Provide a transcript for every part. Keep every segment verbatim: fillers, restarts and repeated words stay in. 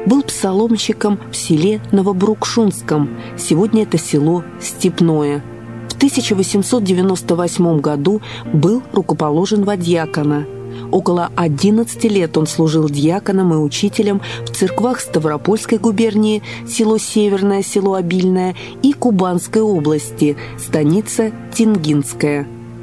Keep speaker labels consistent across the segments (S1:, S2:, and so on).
S1: был псаломщиком в селе Новобрукшунском, сегодня это село Степное. В тысяча восемьсот девяносто восьмом году был рукоположен во дьякона. Около одиннадцати лет он служил дьяконом и учителем в церквах Ставропольской губернии, село Северное, село Обильное, и Кубанской области, станица Тенгинская.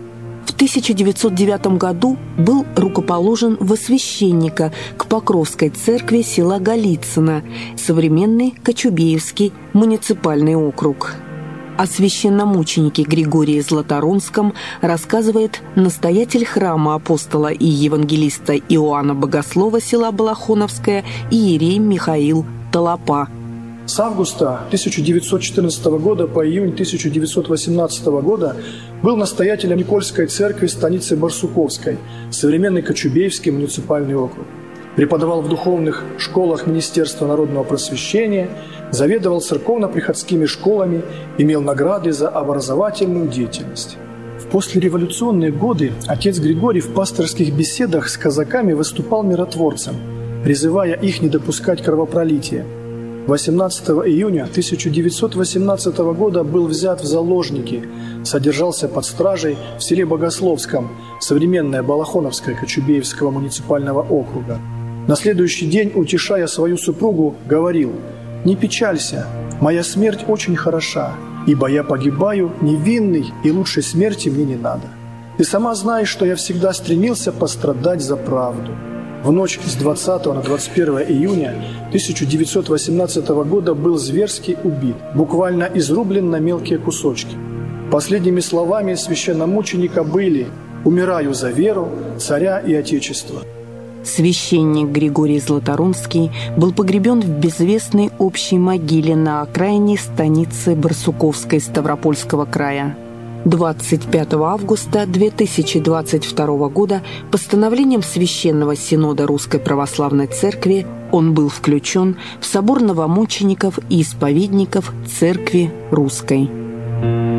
S1: В тысяча девятьсот девятом году был рукоположен во священника к Покровской церкви села Голицыно, современный Кочубеевский муниципальный округ. О священномученике Григории Златорунском рассказывает настоятель храма апостола и евангелиста Иоанна Богослова села Балахоновское иерей Михаил Толопа.
S2: С августа тысяча девятьсот четырнадцатого года по июнь тысяча девятьсот восемнадцатого года был настоятелем Никольской церкви станицы Барсуковской, современный Кочубеевский муниципальный округ. Преподавал в духовных школах Министерства народного просвещения, заведовал церковно-приходскими школами, имел награды за образовательную деятельность. В послереволюционные годы отец Григорий в пасторских беседах с казаками выступал миротворцем, призывая их не допускать кровопролития. восемнадцатого июня тысяча девятьсот восемнадцатого года был взят в заложники, содержался под стражей в селе Богословском, современное Балахоновское Кочубеевского муниципального округа. На следующий день, утешая свою супругу, говорил: «Не печалься, моя смерть очень хороша, ибо я погибаю невинный, и лучшей смерти мне не надо. Ты сама знаешь, что я всегда стремился пострадать за правду». В ночь с двадцатого на двадцать первое июня тысяча девятьсот восемнадцатого года был зверски убит, буквально изрублен на мелкие кусочки. Последними словами священномученика были: «Умираю за веру, царя и отечество».
S1: Священник Григорий Златорунский был погребен в безвестной общей могиле на окраине станицы Барсуковской Ставропольского края. двадцать пятого августа две тысячи двадцать второго года постановлением Священного Синода Русской Православной Церкви он был включен в собор новомучеников и исповедников Церкви Русской.